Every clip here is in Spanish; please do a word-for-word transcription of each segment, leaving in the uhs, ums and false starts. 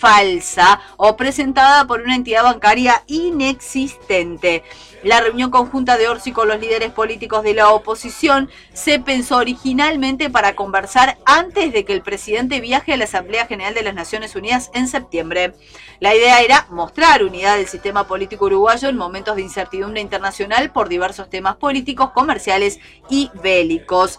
falsa o presentada por una entidad bancaria inexistente. La reunión conjunta de Orsi con los líderes políticos de la oposición se pensó originalmente para conversar antes de que el presidente viaje a la Asamblea General de las Naciones Unidas en septiembre. La idea era mostrar unidad del sistema político uruguayo en momentos de incertidumbre internacional por diversos temas políticos, comerciales y bélicos.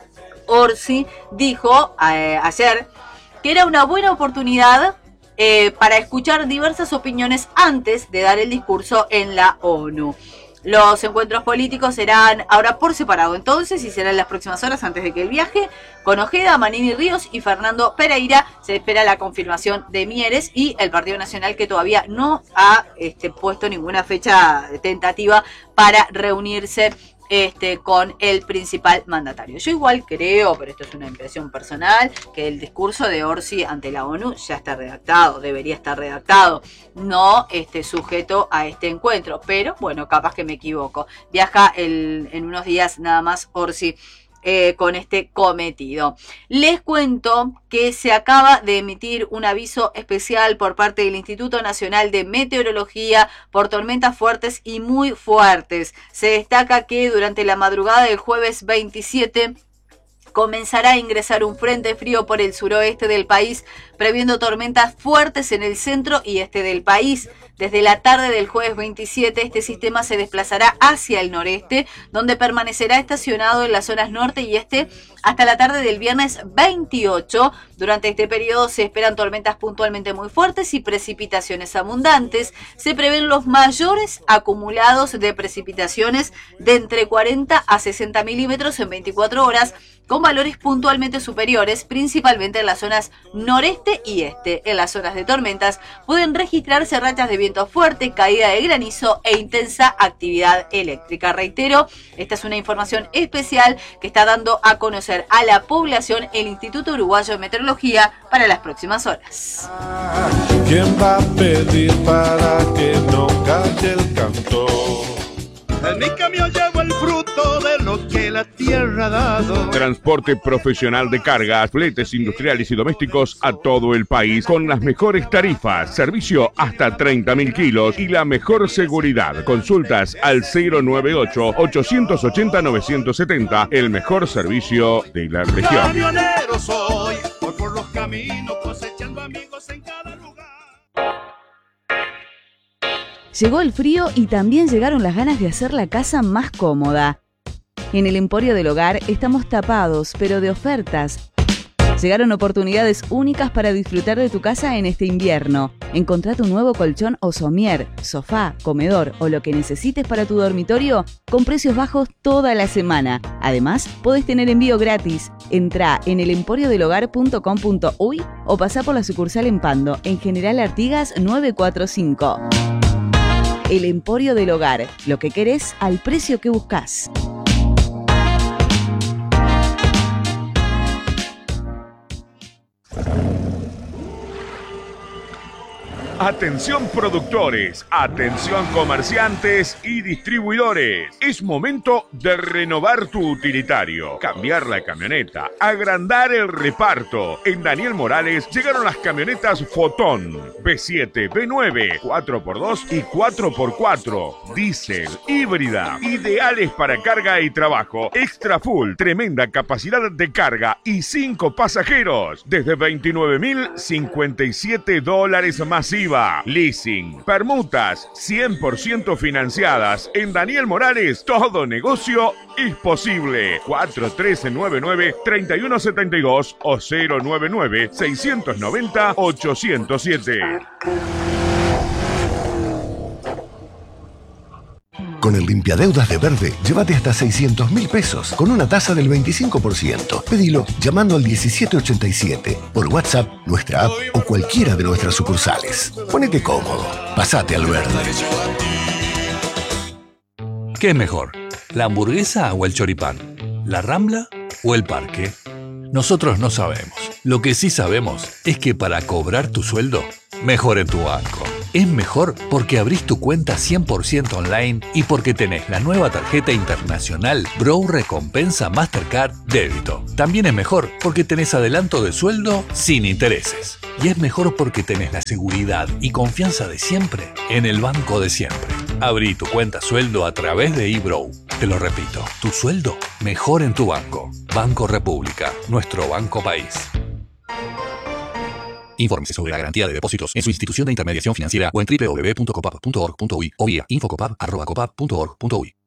Orsi dijo eh, ayer que era una buena oportunidad Eh, para escuchar diversas opiniones antes de dar el discurso en la ONU. Los encuentros políticos serán ahora por separado entonces y serán las próximas horas antes de que el viaje. Con Ojeda, Manini Ríos y Fernando Pereira se espera la confirmación de Mieres y el Partido Nacional, que todavía no ha este, puesto ninguna fecha tentativa para reunirse Este, con el principal mandatario. Yo igual creo, pero esto es una impresión personal, que el discurso de Orsi ante la ONU ya está redactado, debería estar redactado, no este, sujeto a este encuentro, pero bueno, capaz que me equivoco. Viaja el, en unos días nada más Orsi Eh, con este cometido. Les cuento que se acaba de emitir un aviso especial por parte del Instituto Nacional de Meteorología por tormentas fuertes y muy fuertes. Se destaca que durante la madrugada del jueves veintisiete comenzará a ingresar un frente frío por el suroeste del país, previendo tormentas fuertes en el centro y este del país. Desde la tarde del jueves veintisiete, este sistema se desplazará hacia el noreste, donde permanecerá estacionado en las zonas norte y este hasta la tarde del viernes veintiocho. Durante este periodo se esperan tormentas puntualmente muy fuertes y precipitaciones abundantes. Se prevén los mayores acumulados de precipitaciones de entre cuarenta a sesenta milímetros en veinticuatro horas, con valores puntualmente superiores, principalmente en las zonas noreste y este. En las zonas de tormentas pueden registrarse rachas de viento fuerte, caída de granizo e intensa actividad eléctrica. Reitero, esta es una información especial que está dando a conocer a la población el Instituto Uruguayo de Meteorología para las próximas horas. ¿Quién va a pedir para que no calle el canto? En mi camión llevo el fruto de lo que la tierra ha dado. Transporte profesional de cargas, fletes industriales y domésticos a todo el país con las mejores tarifas, servicio hasta treinta mil kilos y la mejor seguridad. Consultas al cero noventa y ocho, ochocientos ochenta, novecientos setenta, el mejor servicio de la región. Camionero soy, voy por los caminos cosechando amigos en cada lugar. Llegó el frío y también llegaron las ganas de hacer la casa más cómoda. En el Emporio del Hogar estamos tapados, pero de ofertas. Llegaron oportunidades únicas para disfrutar de tu casa en este invierno. Encontrá tu nuevo colchón o somier, sofá, comedor o lo que necesites para tu dormitorio con precios bajos toda la semana. Además, podés tener envío gratis. Entrá en el emporio del hogar punto com punto uy o pasá por la sucursal en Pando, en General Artigas novecientos cuarenta y cinco. El Emporio del Hogar, lo que querés al precio que buscás. Atención productores, atención comerciantes y distribuidores. Es momento de renovar tu utilitario, cambiar la camioneta, agrandar el reparto. En Daniel Morales llegaron las camionetas Fotón, B siete, B nueve, cuatro por dos y cuatro por cuatro, diésel, híbrida, ideales para carga y trabajo, extra full, tremenda capacidad de carga y cinco pasajeros, desde veintinueve mil cincuenta y siete dólares masiva. Leasing, permutas, cien por ciento financiadas. En Daniel Morales, todo negocio es posible. cuatro tres nueve nueve, tres uno siete dos o cero nueve nueve, seis nueve cero, ocho cero siete. Con el limpiadeudas de Verde, llévate hasta seiscientos mil pesos con una tasa del veinticinco por ciento. Pedilo llamando al diecisiete ochenta y siete, por WhatsApp, nuestra app o cualquiera de nuestras sucursales. Ponete cómodo, pasate al Verde. ¿Qué es mejor? ¿La hamburguesa o el choripán? ¿La Rambla o el Parque? Nosotros no sabemos. Lo que sí sabemos es que para cobrar tu sueldo, mejor en tu banco. Es mejor porque abrís tu cuenta cien por ciento online y porque tenés la nueva tarjeta internacional Bro Recompensa Mastercard Débito. También es mejor porque tenés adelanto de sueldo sin intereses. Y es mejor porque tenés la seguridad y confianza de siempre en el banco de siempre. Abrí tu cuenta sueldo a través de eBrow. Te lo repito, tu sueldo mejor en tu banco. Banco República, nuestro banco país. Infórmese sobre la garantía de depósitos en su institución de intermediación financiera o en doble u doble u doble u punto copap punto org punto uy o vía infocopap arroba copap punto org punto uy.